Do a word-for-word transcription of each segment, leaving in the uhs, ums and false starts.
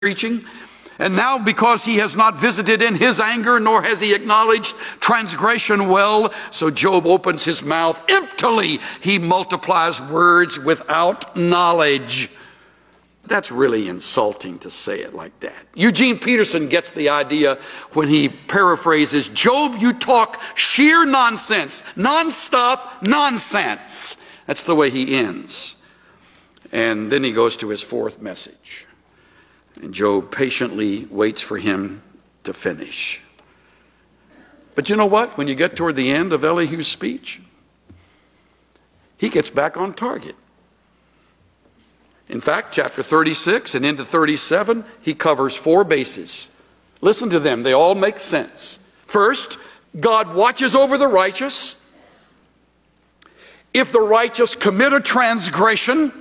preaching. And now, because he has not visited in his anger, nor has he acknowledged transgression well, so Job opens his mouth emptily. He multiplies words without knowledge. That's really insulting to say it like that. Eugene Peterson gets the idea when he paraphrases, Job, you talk sheer nonsense, nonstop nonsense. That's the way he ends. And then he goes to his fourth message. And Job patiently waits for him to finish. But you know what? When you get toward the end of Elihu's speech, he gets back on target. In fact, chapter thirty-six and into thirty-seven, he covers four bases. Listen to them. They all make sense. First, God watches over the righteous. If the righteous commit a transgression,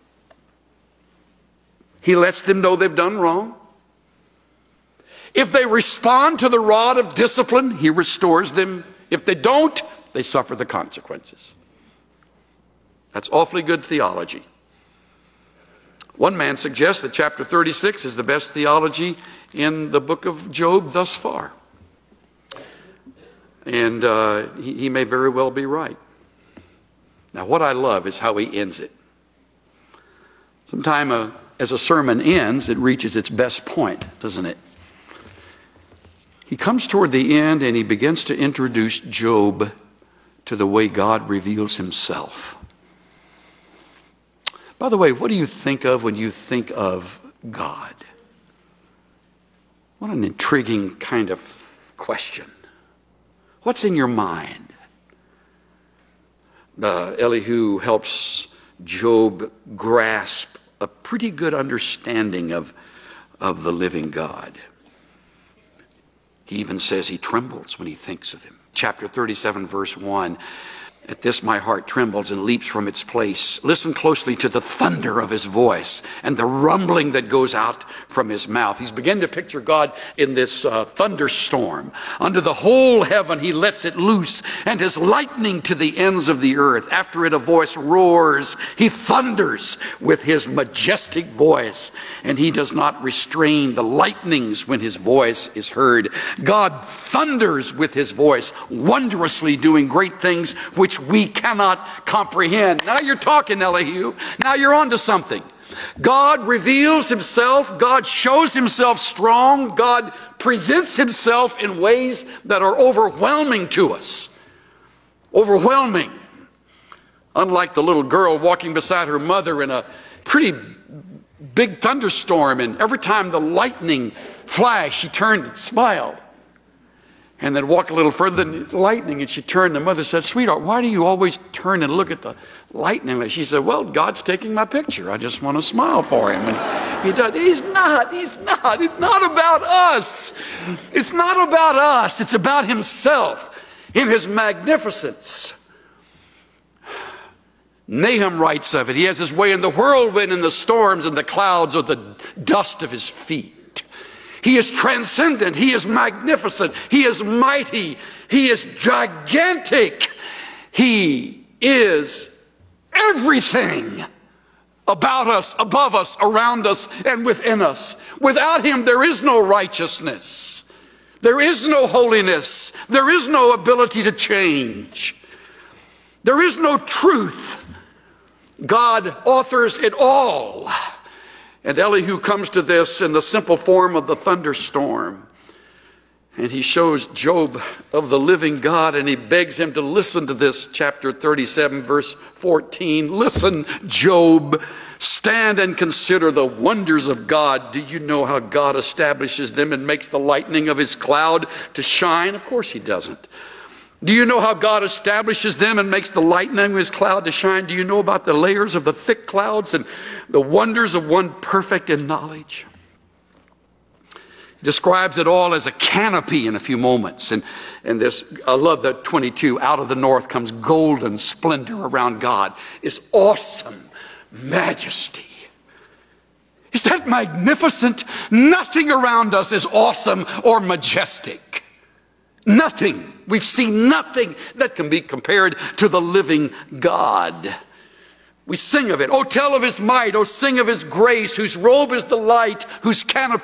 he lets them know they've done wrong. If they respond to the rod of discipline, he restores them. If they don't, they suffer the consequences. That's awfully good theology. One man suggests that chapter thirty-six is the best theology in the book of Job thus far. And uh, he, he may very well be right. Now, what I love is how he ends it. Sometime a As a sermon ends, it reaches its best point, doesn't it? He comes toward the end and he begins to introduce Job to the way God reveals himself. By the way, what do you think of when you think of God? What an intriguing kind of question. What's in your mind? Uh, Elihu helps Job grasp a pretty good understanding of, of the living God. He even says he trembles when he thinks of him. Chapter thirty-seven, verse one. At this my heart trembles and leaps from its place. Listen closely to the thunder of his voice and the rumbling that goes out from his mouth. He's beginning to picture God in this uh, thunderstorm. Under the whole heaven he lets it loose, and his lightning to the ends of the earth. After it a voice roars. He thunders with his majestic voice, and he does not restrain the lightnings when his voice is heard. God thunders with his voice, wondrously doing great things which we cannot comprehend. Now you're talking, Elihu. Now you're onto something. God reveals himself. God shows himself strong. God presents himself in ways that are overwhelming to us. Overwhelming. Unlike the little girl walking beside her mother in a pretty big thunderstorm, and every time the lightning flashed, she turned and smiled. And then walk a little further than the lightning, and she turned. The mother said, sweetheart, why do you always turn and look at the lightning? And she said, well, God's taking my picture. I just want to smile for him. And he does. He's not. He's not. It's not about us. It's not about us. It's about himself in his magnificence. Nahum writes of it. He has his way in the whirlwind and the storms, and the clouds are the dust of his feet. He is transcendent. He is magnificent. He is mighty. He is gigantic. He is everything about us, above us, around us, and within us. Without him, there is no righteousness. There is no holiness. There is no ability to change. There is no truth. God authors it all. And Elihu comes to this in the simple form of the thunderstorm. And he shows Job of the living God, and he begs him to listen to this, chapter thirty-seven, verse fourteen. Listen, Job, stand and consider the wonders of God. Do you know how God establishes them and makes the lightning of his cloud to shine? Of course he doesn't. Do you know how God establishes them and makes the lightning of his cloud to shine? Do you know about the layers of the thick clouds and the wonders of one perfect in knowledge? He describes it all as a canopy in a few moments. And, and this, I love that twenty-two, out of the north comes golden splendor around God. It's awesome majesty. Is that magnificent? Nothing around us is awesome or majestic. Nothing. We've seen nothing that can be compared to the living God. We sing of it. Oh, tell of his might. Oh, sing of his grace, whose robe is the light, whose canopy